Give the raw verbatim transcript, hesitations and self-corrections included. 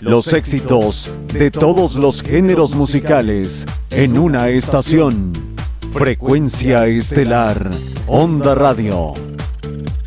Los éxitos de todos los géneros musicales en una estación. Frecuencia Estelar, Onda Radio.